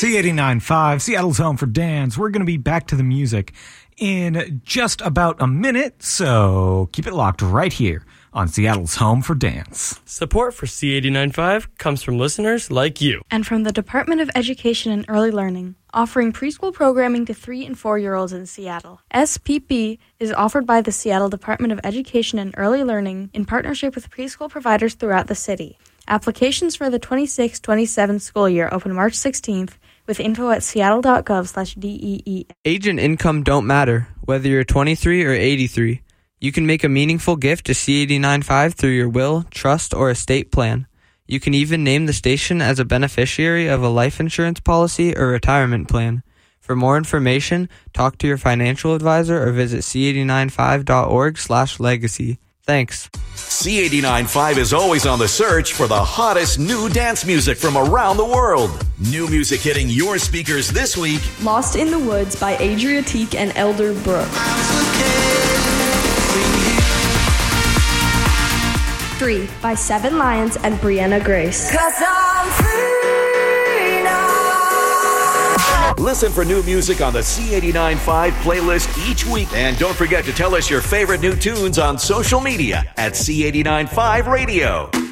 C89.5, Seattle's home for dance. We're going to be back to the music in just about a minute, so keep it locked right here on Seattle's home for dance. Support for C89.5 comes from listeners like you. And from the Department of Education and Early Learning, offering preschool programming to 3- and 4-year-olds in Seattle. SPP is offered by the Seattle Department of Education and Early Learning in partnership with preschool providers throughout the city. Applications for the 26-27 school year open March 16th with info at seattle.gov/DEE. Age and income don't matter, whether you're 23 or 83. You can make a meaningful gift to C89.5 through your will, trust, or estate plan. You can even name the station as a beneficiary of a life insurance policy or retirement plan. For more information, talk to your financial advisor or visit c89.5.org/legacy. Thanks. C89.5 is always on the search for the hottest new dance music from around the world. New music hitting your speakers this week. Lost in the Woods by Adria Teak and Elder Brooke. 3 by Seven Lions and Brianna Grace. 'Cause I'm free now. Listen for new music on the C89.5 playlist each week. And don't forget to tell us your favorite new tunes on social media at C89.5 Radio.